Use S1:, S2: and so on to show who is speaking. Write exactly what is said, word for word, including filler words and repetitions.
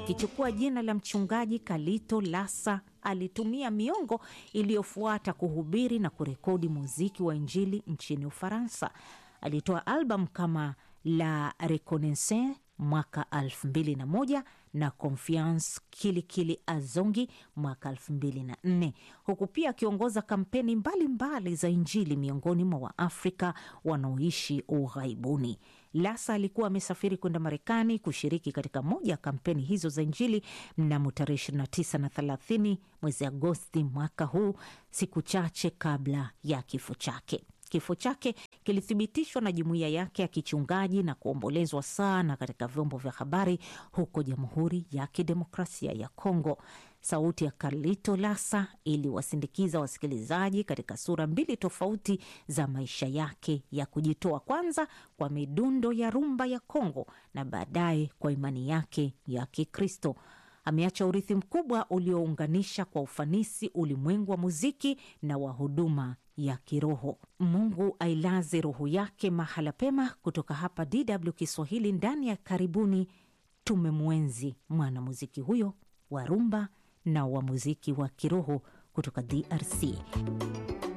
S1: Akichukua jina la mchungaji, Carlito Lassa alitumia miongo iliyofuata kuhubiri na kurekodi muziki wa injili nchini Ufaransa. Alitoa album kama La Reconnaissance mwaka elfu mbili na moja na Confiance Kilikili Azongi mwaka elfu mbili na nne, huku pia akiongoza kampeni mbalimbali mbali za injili miongoni mwa Waafrika wanaoishi ughaibuni. Lassa alikuwa amesafiri kwenda Marekani kushiriki katika moja ya kampeni hizo za injili mnamo tarehe ishirini na tisa na thelathini mwezi Agosti mwaka huu, siku chache kabla ya kifo chake. Kifo chake kilithibitishwa na jumuiya yake ya kichungaji na kuombolezwa sana katika vyombo vya habari huko Jamhuri ya Kidemokrasia ya Kongo. Sauti ya Carlito Lassa iliwasindikiza wasikilizaji katika sura mbili tofauti za maisha yake ya kujitoa, kwanza kwa midundo ya rumba ya Kongo na baadaye kwa imani yake ya Kikristo. Ameacha urithi mkubwa uliounganisha kwa ufanisi ulimwengu wa muziki na wa huduma ya kiroho. Mungu ailaze roho yake mahala pema. Kutoka hapa D W Kiswahili ndani ya Karibuni, tumemwenzi mwana muziki huyo wa rumba na wa muziki wa kiroho kutoka D R C.